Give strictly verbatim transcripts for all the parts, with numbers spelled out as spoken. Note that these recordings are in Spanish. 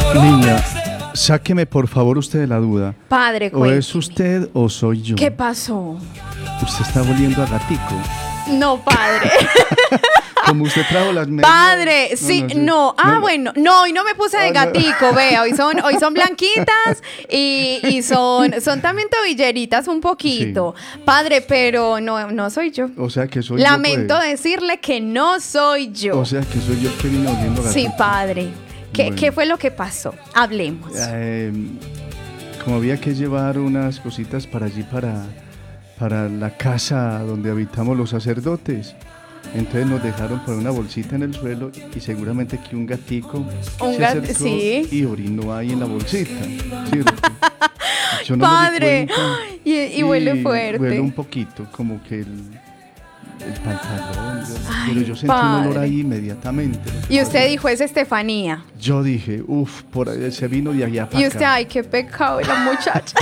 Niña, sáqueme por favor usted de la duda. Padre, ¿O cuénteme. es usted o soy yo? ¿Qué pasó? Usted está volviendo a gatico. No, padre. Como usted trajo las medias. Padre, No, sí, no, sí. no. Ah, No, no. bueno, no, hoy no me puse de Ah, no. gatico, vea, hoy son, hoy son blanquitas y, y son, son también tobilleritas un poquito. Padre, pero no, no soy yo. O sea que soy Lamento yo. pues. decirle que no soy yo. O sea que soy yo que vino volviendo a gatico. Sí, padre. ¿Qué, Bueno. ¿Qué fue lo que pasó? Hablemos. Eh, como había que llevar unas cositas para allí, para, para la casa donde habitamos los sacerdotes. Entonces nos dejaron poner una bolsita en el suelo y seguramente que un gatico Un se gat- acercó sí. y orinó ahí en la bolsita, ¿cierto? Yo no me di Padre, cuenta. y, y huele fuerte. Huele un poquito, como que el, el pantalón. yo- Ay, pero yo sentí un olor padre. ahí inmediatamente. Y usted dijo, es Estefanía. Yo dije, uff, por ahí se vino de allá para Y acá. usted, ay, qué pecado la muchacha.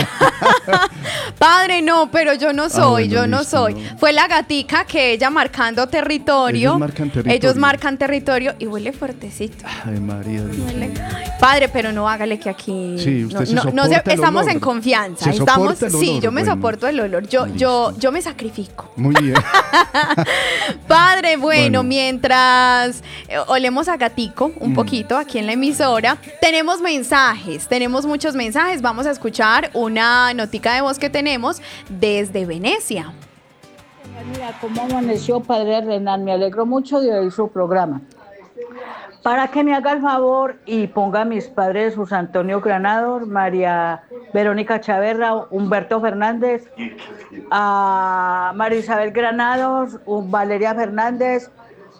Padre, no, pero yo no soy, Ah, bueno, yo no listo, soy. no. Fue la gatica que ella marcando territorio. Ellos marcan territorio. Ellos marcan territorio y huele fuertecito. Ay, María, Dios Huele- mío. Padre, pero no hágale que aquí. Sí, usted no, se no, no soporta el estamos olor. en confianza. Se Estamos, soporta el sí, olor, yo me bueno. soporto el olor. Yo, yo, Listo. yo me sacrifico. Muy bien. Padre, bueno, Bueno. mientras eh, olemos a gatico un Mm. poquito aquí en la emisora, tenemos mensajes, tenemos muchos mensajes. Vamos a escuchar una notica de voz que tenemos desde Venecia. Mira cómo amaneció Padre Renan, me alegro mucho de oír su programa. Para que me haga el favor y ponga a mis padres José Antonio Granados, María Verónica Chaverra, Humberto Fernández, a María Isabel Granados, um, Valeria Fernández,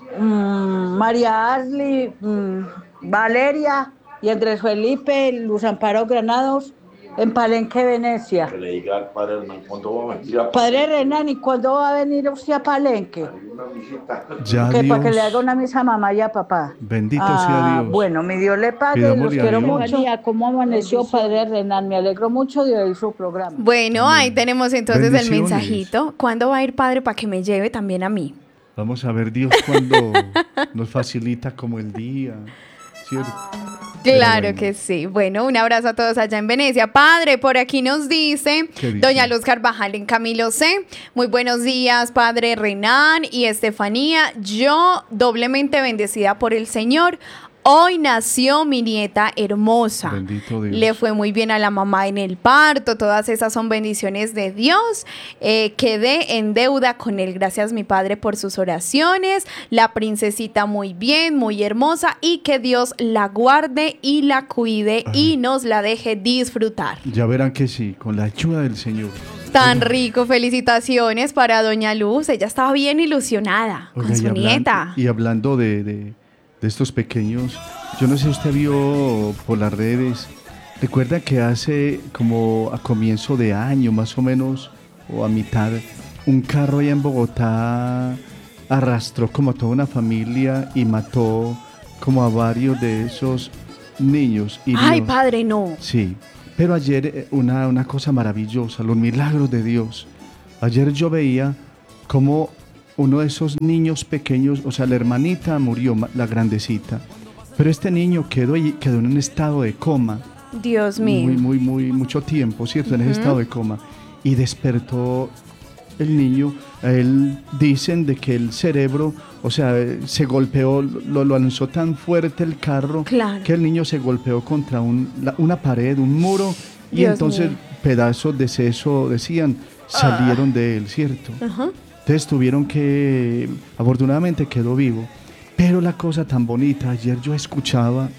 um, María Asli, um, Valeria y Andrés Felipe, Luz Amparo Granados, en Palenque, Venecia. Que le diga al padre Hernán cuándo va a venir a Padre Renan, ¿y cuándo va a venir usted a Palenque? una visita. Ya Que Dios. para que le haga una misa a mamá y a papá. Bendito Ah, sea Dios. Bueno, mi Dios le pague, Pidámosle los a quiero Dios. mucho. ¿Cómo amaneció Padre Renan? Me alegro mucho de oír su programa. Bueno, ahí tenemos entonces el Bendiciones. mensajito. ¿Cuándo va a ir padre para que me lleve también a mí? Vamos a ver Dios cuando nos facilita como el día, ¿cierto? Claro Pero bueno. que sí. Bueno, un abrazo a todos allá en Venecia. Padre, por aquí nos dice, ¿Qué dice? doña Luz Carvajal en Camilo C. Muy buenos días, Padre Renan y Estefanía. Yo doblemente bendecida por el Señor. Hoy nació mi nieta hermosa. Bendito Dios. Le fue muy bien a la mamá en el parto. Todas esas son bendiciones de Dios. Eh, quedé en deuda con él. Gracias, mi padre, por sus oraciones. La princesita muy bien, muy hermosa. Y que Dios la guarde y la cuide y nos la deje disfrutar. Ya verán que sí, con la ayuda del Señor. Tan rico. Felicitaciones para doña Luz. Ella estaba bien ilusionada Oiga, con y su hablan- nieta. Y hablando de, de- de estos pequeños, yo no sé si usted vio por las redes, recuerda que hace como a comienzo de año, más o menos, o a mitad, un carro allá en Bogotá arrastró como a toda una familia y mató como a varios de esos niños. hirió. Ay, padre, no. Sí, pero ayer eh, una, una cosa maravillosa, los milagros de Dios. Ayer yo veía como uno de esos niños pequeños, o sea, la hermanita murió, ma- la grandecita, pero este niño quedó, ahí- quedó en un estado de coma, Dios mío. muy, muy, muy, mucho tiempo, ¿cierto? En ese estado de coma, y despertó el niño. A él dicen de que el cerebro, o sea, eh, se golpeó, lo, lo lanzó tan fuerte el carro, Claro. que el niño se golpeó contra un- la- una pared, un muro, y Dios entonces mío. pedazos de seso, decían, salieron de él, ¿cierto? Ajá. Entonces tuvieron que, afortunadamente quedó vivo. Pero la cosa tan bonita, ayer yo escuchaba,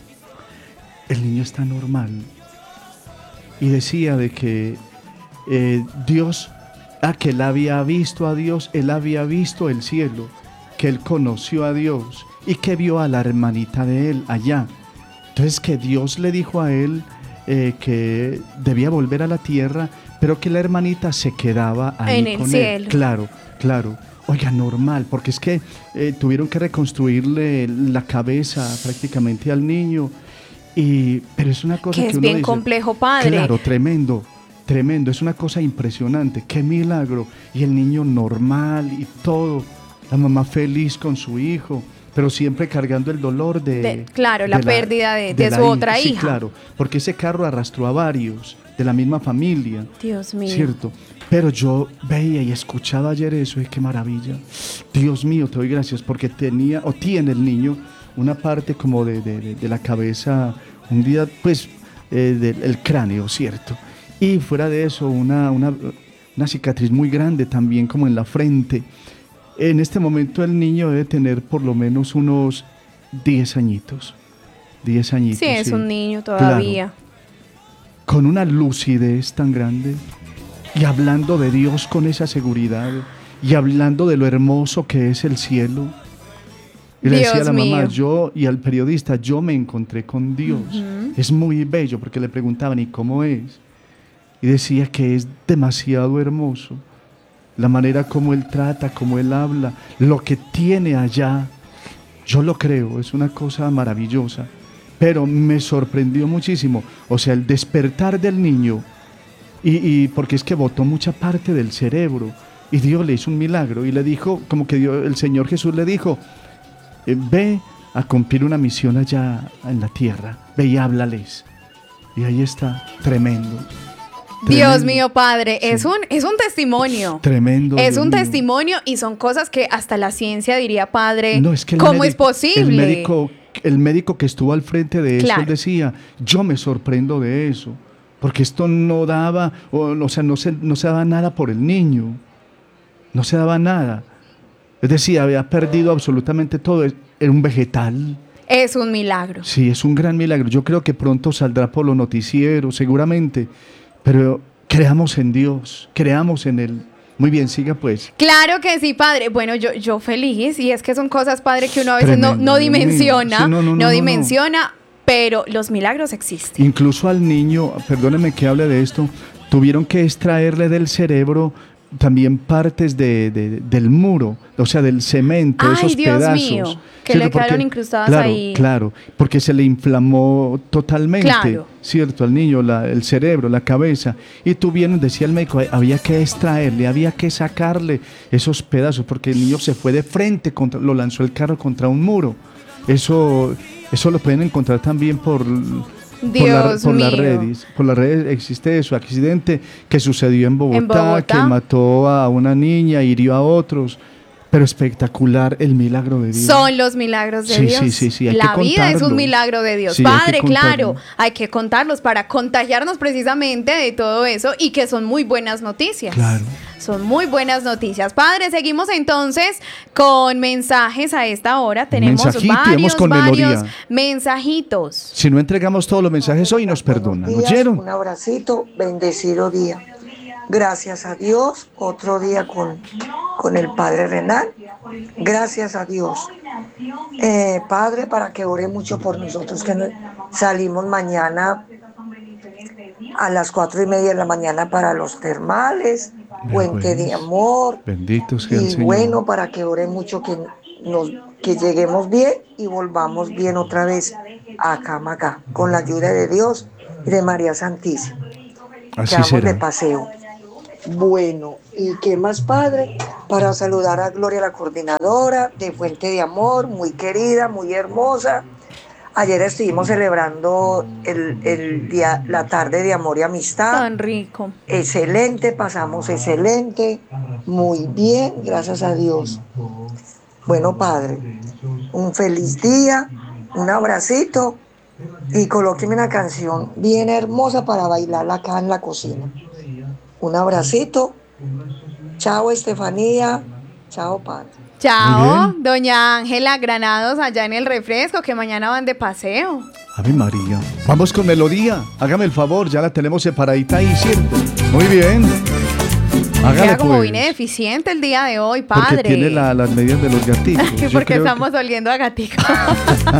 el niño está normal. Y decía de que eh, Dios, ah, que él había visto a Dios, él había visto el cielo, que él conoció a Dios y que vio a la hermanita de él allá. Entonces que Dios le dijo a él eh, que debía volver a la tierra, pero que la hermanita se quedaba ahí En el con cielo. él. Claro, claro. Oiga, normal, porque es que eh, tuvieron que reconstruirle la cabeza prácticamente al niño. Y, pero es una cosa Que que, es uno bien dice, complejo, padre. Claro, tremendo, tremendo. Es una cosa impresionante. Qué milagro. Y el niño normal y todo. La mamá feliz con su hijo. pero siempre cargando el dolor de... De- claro, la pérdida de- de su la otra Sí, hija. claro, porque ese carro arrastró a varios de la misma familia. Dios mío. ¿Cierto? Pero yo veía y escuchaba ayer eso, y qué maravilla. Dios mío, te doy gracias, porque tenía, o tiene el niño, una parte como de, de, de, de la cabeza, un día, pues, eh, del el cráneo, ¿cierto? Y fuera de eso, una, una, una cicatriz muy grande también, como en la frente. En este momento el niño debe tener por lo menos unos diez añitos. diez añitos. Sí, es sí. un niño todavía. Claro. Con una lucidez tan grande y hablando de Dios con esa seguridad y hablando de lo hermoso que es el cielo. Y le Dios decía a la mamá, mío. yo y al periodista, yo me encontré con Dios. Ujú. Es muy bello, porque le preguntaban, ¿y cómo es? Y decía que es demasiado hermoso. La manera como él trata, como él habla, lo que tiene allá, yo lo creo, es una cosa maravillosa. Pero me sorprendió muchísimo, o sea, el despertar del niño, y, y porque es que botó mucha parte del cerebro, y Dios le hizo un milagro, y le dijo, como que Dios, el Señor Jesús le dijo, eh, ve a cumplir una misión allá en la tierra, ve y háblales. Y ahí está, tremendo. Dios Tremendo. mío, Padre, Sí. es un, es un testimonio. Tremendo. Es Dios un mío. testimonio y son cosas que hasta la ciencia diría, Padre, No, es que el ¿cómo es médico- posible? El médico, el médico que estuvo al frente de eso, Claro. él decía, yo me sorprendo de eso, porque esto no daba, o, o sea, no se, no se daba nada por el niño, no se daba nada. Es decir, había perdido absolutamente todo, es- era un vegetal. Es un milagro. Sí, es un gran milagro. Yo creo que pronto saldrá por los noticieros, seguramente, pero creamos en Dios, creamos en Él. Muy bien, siga pues. Claro que sí, Padre. Bueno, yo, yo feliz, y es que son cosas, Padre, que uno a veces no, Tremendo, no Dios mío. dimensiona, Sí, no, no, no, no, no. dimensiona, pero los milagros existen. Incluso al niño, perdóneme que hable de esto, tuvieron que extraerle del cerebro también partes de, de- del muro, o sea, del cemento, Ay, esos Dios pedazos. mío, que ¿cierto? le quedaron incrustadas claro, ahí. Claro, porque se le inflamó totalmente, Claro. ¿cierto? Al niño, la- el cerebro, la cabeza. Y tuvieron, decía el médico, había que extraerle, había que sacarle esos pedazos, porque el niño se fue de frente, contra, lo lanzó el carro contra un muro. Eso, eso lo pueden encontrar también por... por, la- Dios por las mío. redes, por las redes existe eso, accidente que sucedió en Bogotá, En Bogotá. que mató a una niña, hirió a otros, pero espectacular el milagro de Dios. Son los milagros de Sí, Dios. sí, sí, sí, hay La que vida es contarlo. un milagro de Dios. Sí, hay que Padre, contarlo. claro, hay que contarlos para contagiarnos precisamente de todo eso, y que son muy buenas noticias. Claro. Son muy buenas noticias. Padre, seguimos entonces con mensajes a esta hora. Tenemos Mensajito y vamos varios, con varios melodía. mensajitos. Si no entregamos todos los mensajes hoy, nos perdonan. Buenos días, ¿Oyeron? un abracito, bendecido día. Gracias a Dios, otro día con, con el Padre Renan. Gracias a Dios. Eh, Padre, para que ore mucho por nosotros, que no- salimos mañana a las cuatro y media de la mañana para los termales, Vea, Puente pues. de Amor. Bendito sea el Y Señor. bueno, para que ore mucho, que, nos, que lleguemos bien y volvamos bien otra vez a Camacá, con la ayuda de Dios y de María Santísima. Así Que vamos de será. paseo. Bueno, ¿y qué más, Padre? Para saludar a Gloria, la coordinadora de Fuente de Amor, muy querida, muy hermosa. Ayer estuvimos celebrando el, el día, la tarde de amor y amistad. Tan rico. Excelente, pasamos excelente, muy bien, gracias a Dios. Bueno, Padre, un feliz día, un abracito y colóqueme una canción bien hermosa para bailarla acá en la cocina. Un abracito. Chao, Estefanía. Chao, Padre. Chao, Muy bien. doña Ángela Granados allá en el refresco, que mañana van de paseo. Ave María. Vamos con melodía. Hágame el favor, ya la tenemos separadita ahí, ¿cierto? Muy bien. Hágale Queda como pues. vine deficiente el día de hoy, Porque padre. tiene la- las medidas de los gatitos. Yo Porque creo que- estamos oliendo a gatico.